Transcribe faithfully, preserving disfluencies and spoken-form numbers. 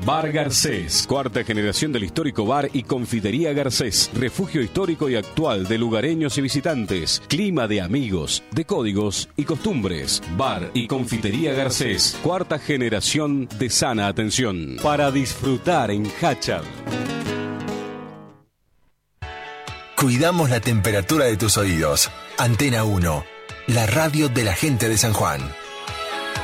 Bar Garcés, cuarta generación del histórico bar y confitería Garcés, refugio histórico y actual de lugareños y visitantes, clima de amigos, de códigos y costumbres. Bar y confitería Garcés, cuarta generación de sana atención, para disfrutar en Hachal. Cuidamos la temperatura de tus oídos. Antena uno, la radio de la gente de San Juan.